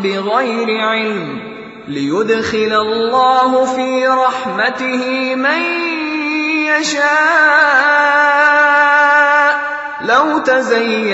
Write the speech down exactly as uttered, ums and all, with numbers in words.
بغير علم ليدخل الله في رحمته من يشاء لو تزين